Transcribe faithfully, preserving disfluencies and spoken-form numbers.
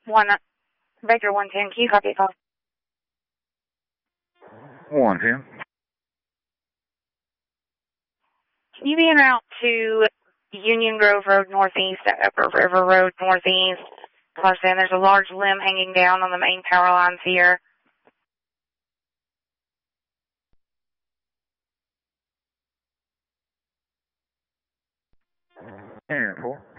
One, Baker one ten, can you copy a call? one ten. Can you be en route to Union Grove Road Northeast, Upper River Road Northeast? Understand there's a large limb hanging down on the main power lines here. ten four.